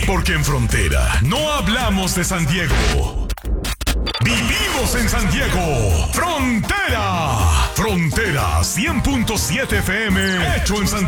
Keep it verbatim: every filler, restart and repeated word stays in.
Porque en Frontera no hablamos de San Diego. Vivimos en San Diego. Frontera. Frontera cien punto siete F M. Hecho en San